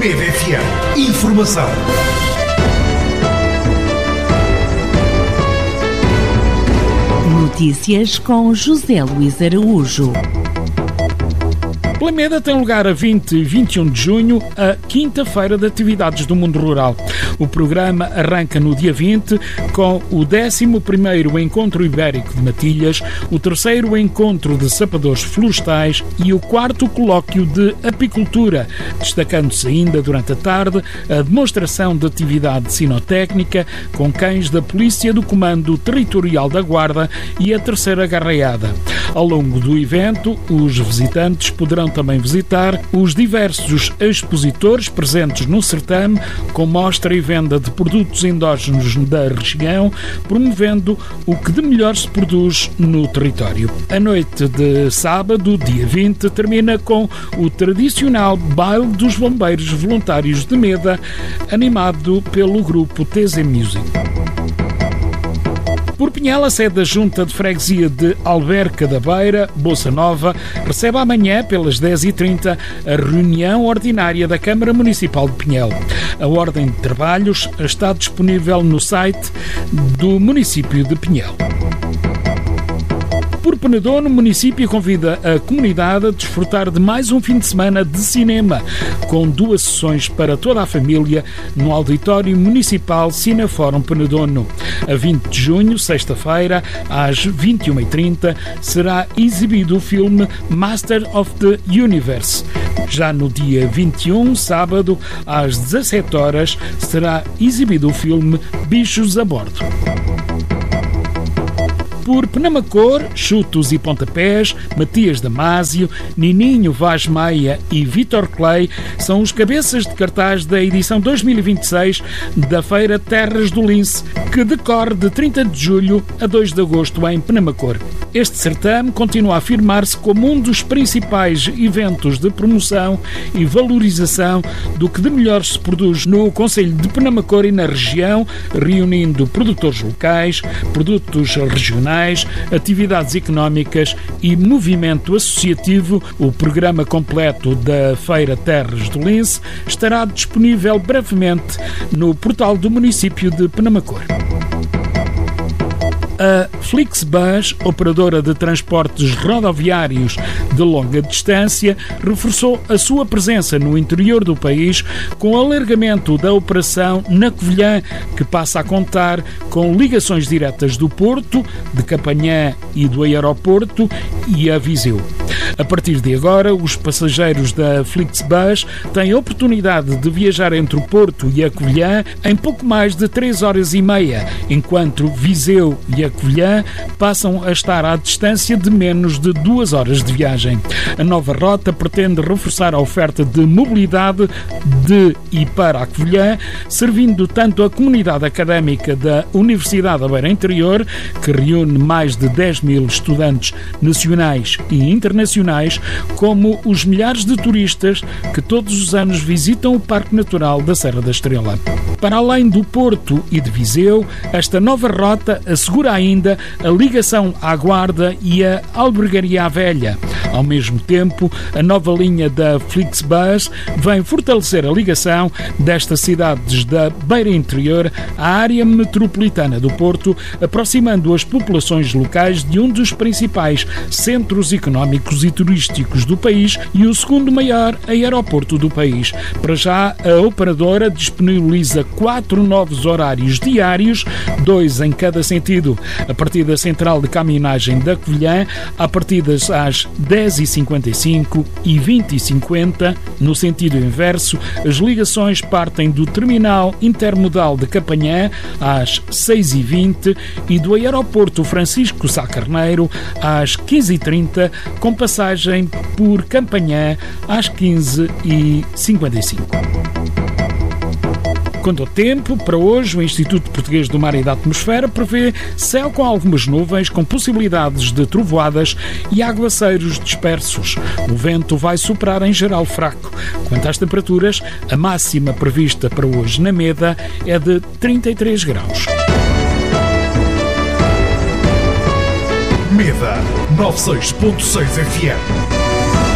Meda FM. Informação. Notícias com José Luís Araújo. Lameda tem lugar a 20 e 21 de junho, a quinta-feira de atividades do mundo rural. O programa arranca no dia 20 com o 11º Encontro Ibérico de Matilhas, o 3º Encontro de Sapadores Florestais e o 4º Colóquio de Apicultura, destacando-se ainda durante a tarde a demonstração de atividade sinotécnica com cães da Polícia do Comando Territorial da Guarda e a terceira garreada. Ao longo do evento, os visitantes poderão também visitar os diversos expositores presentes no certame, com mostra e venda de produtos endógenos da região, promovendo o que de melhor se produz no território. A noite de sábado, dia 20, termina com o tradicional Baile dos Bombeiros Voluntários de Meda, animado pelo grupo TZ Music. Por Pinhel, a sede da Junta de Freguesia de Alberca da Beira, Bossa Nova, recebe amanhã, pelas 10h30, a reunião ordinária da Câmara Municipal de Pinhel. A ordem de trabalhos está disponível no site do município de Pinhel. Por Penedono, o município convida a comunidade a desfrutar de mais um fim de semana de cinema, com 2 sessões para toda a família no Auditório Municipal Cinefórum Penedono. A 20 de junho, sexta-feira, às 21h30, será exibido o filme Master of the Universe. Já no dia 21, sábado, às 17h, será exibido o filme Bichos a Bordo. Por Penamacor, Chutos e Pontapés, Matias Damasio, Nininho Vaz Maia e Vítor Clay são os cabeças de cartaz da edição 2026 da Feira Terras do Lince, que decorre de 30 de julho a 2 de agosto em Penamacor. Este certame continua a afirmar-se como um dos principais eventos de promoção e valorização do que de melhor se produz no concelho de Penamacor e na região, reunindo produtores locais, produtos regionais, atividades económicas e movimento associativo. O programa completo da Feira Terras do Lince estará disponível brevemente no portal do município de Penamacor. A Flixbus, operadora de transportes rodoviários de longa distância, reforçou a sua presença no interior do país com o alargamento da operação na Covilhã, que passa a contar com ligações diretas do Porto, de Campanhã e do aeroporto e a Viseu. A partir de agora, os passageiros da Flixbus têm a oportunidade de viajar entre o Porto e a Covilhã em pouco mais de 3h30, enquanto Viseu e a Covilhã passam a estar à distância de menos de 2 horas de viagem. A nova rota pretende reforçar a oferta de mobilidade de e para a Covilhã, servindo tanto a comunidade académica da Universidade da Beira Interior, que reúne mais de 10.000 estudantes nacionais e internacionais, como os milhares de turistas que todos os anos visitam o Parque Natural da Serra da Estrela. Para além do Porto e de Viseu, esta nova rota assegura ainda a ligação à Guarda e à Albergaria à Velha. Ao mesmo tempo, a nova linha da Flixbus vem fortalecer a ligação destas cidades da Beira Interior à área metropolitana do Porto, aproximando as populações locais de um dos principais centros económicos e turísticos do país e o segundo maior aeroporto do país. Para já, a operadora disponibiliza 4 novos horários diários, 2 em cada sentido. A partir da central de caminhonagem da Covilhã, a partidas às 10h55 e 20h50. No sentido inverso, as ligações partem do terminal intermodal de Campanhã às 6h20 e do aeroporto Francisco Sá Carneiro às 15h30, com passagem por Campanhã às 15h55. Quanto ao tempo, para hoje, o Instituto Português do Mar e da Atmosfera prevê céu com algumas nuvens, com possibilidades de trovoadas e aguaceiros dispersos. O vento vai soprar em geral fraco. Quanto às temperaturas, a máxima prevista para hoje na Meda é de 33 graus. Meda 96.6 FM.